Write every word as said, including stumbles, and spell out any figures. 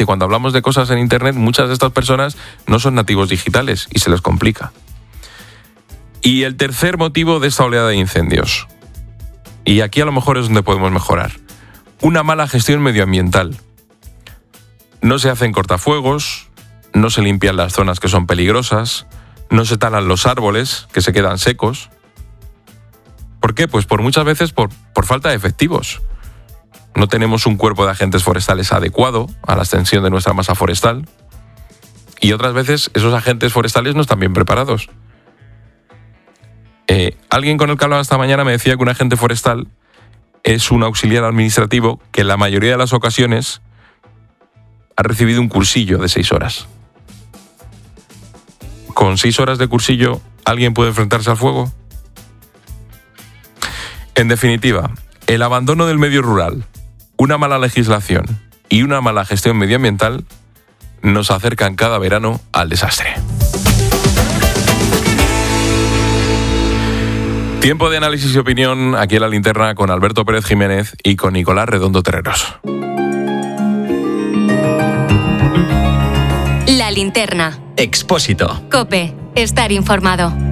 que cuando hablamos de cosas en Internet, muchas de estas personas no son nativos digitales y se les complica. Y el tercer motivo de esta oleada de incendios, y aquí a lo mejor es donde podemos mejorar, una mala gestión medioambiental. No se hacen cortafuegos, no se limpian las zonas que son peligrosas, no se talan los árboles que se quedan secos. ¿Por qué? Pues por muchas veces por, por falta de efectivos. No tenemos un cuerpo de agentes forestales adecuado a la extensión de nuestra masa forestal y otras veces esos agentes forestales no están bien preparados. Eh, alguien con el que hablaba esta mañana me decía que un agente forestal es un auxiliar administrativo que en la mayoría de las ocasiones ha recibido un cursillo de seis horas. ¿Con seis horas de cursillo alguien puede enfrentarse al fuego? En definitiva, el abandono del medio rural, una mala legislación y una mala gestión medioambiental nos acercan cada verano al desastre. Tiempo de análisis y opinión aquí en La Linterna con Alberto Pérez Jiménez y con Nicolás Redondo Terreros. La Linterna. Expósito. COPE. Estar informado.